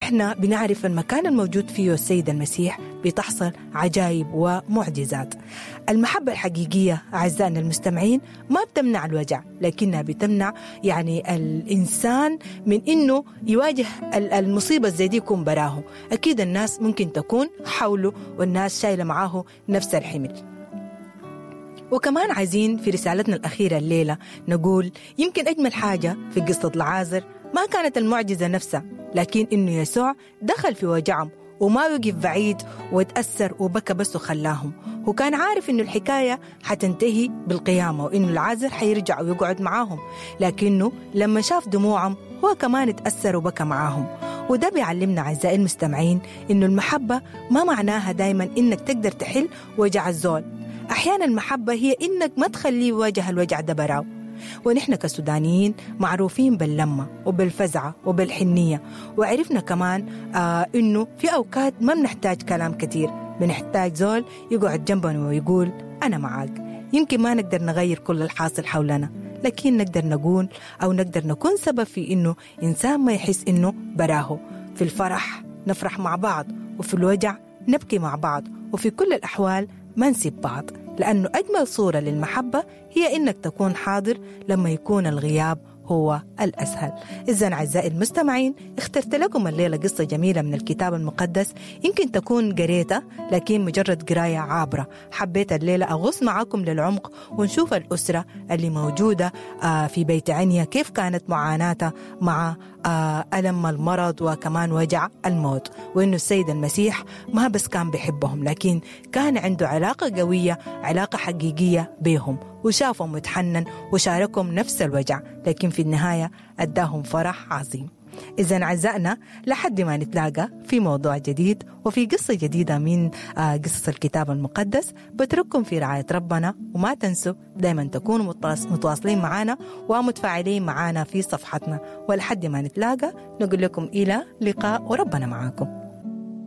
إحنا بنعرف المكان الموجود فيه السيد المسيح بتحصل عجائب ومعجزات. المحبة الحقيقية أعزائنا المستمعين ما بتمنع الوجع، لكنها بتمنع يعني الإنسان من إنه يواجه المصيبة زي دي يكون براه. أكيد الناس ممكن تكون حوله والناس شايلة معاه نفس الحمل. وكمان عايزين في رسالتنا الأخيرة الليلة نقول يمكن أجمل حاجة في قصة العازر ما كانت المعجزة نفسها، لكن إنه يسوع دخل في وجعهم وما وقف بعيد وتأثر وبكى بس وخلاهم، وكان عارف إنه الحكاية حتنتهي بالقيامة وإنه العازر حيرجع ويقعد معاهم، لكنه لما شاف دموعهم هو كمان تأثر وبكى معاهم. وده بيعلمنا أعزائي المستمعين إنه المحبة ما معناها دايما إنك تقدر تحل وجع الزول. أحيانا المحبة هي إنك ما تخليه يواجه الوجع ده براو. ونحن كسودانيين معروفين باللمة وبالفزعة وبالحنية، وعرفنا كمان إنه في أوقات ما بنحتاج كلام كتير، بنحتاج زول يقعد جنبنا ويقول أنا معاك. يمكن ما نقدر نغير كل الحاصل حولنا، لكن نقدر نقول أو نقدر نكون سبب في إنه إنسان ما يحس إنه براه. في الفرح نفرح مع بعض، وفي الوجع نبكي مع بعض، وفي كل الأحوال ما نسيب بعض، لأنه أجمل صورة للمحبة هي إنك تكون حاضر لما يكون الغياب هو الأسهل. إذن أعزائي المستمعين اخترت لكم الليلة قصة جميلة من الكتاب المقدس، يمكن تكون قريتها لكن مجرد قراية عابرة. حبيت الليلة أغوص معاكم للعمق ونشوف الأسرة اللي موجودة في بيت عنيا كيف كانت معاناتها مع ألم المرض وكمان وجع الموت، وإنه السيد المسيح ما بس كان بيحبهم لكن كان عنده علاقة قوية، علاقة حقيقية بهم، وشافهم وتحنن وشاركهم نفس الوجع، لكن في النهاية أداهم فرح عظيم. إذن أعزائنا لحد ما نتلاقى في موضوع جديد وفي قصة جديدة من قصص الكتاب المقدس، بترككم في رعاية ربنا، وما تنسوا دايما تكونوا متواصلين معنا ومتفاعلين معنا في صفحتنا. ولحد ما نتلاقى نقول لكم إلى لقاء وربنا معاكم.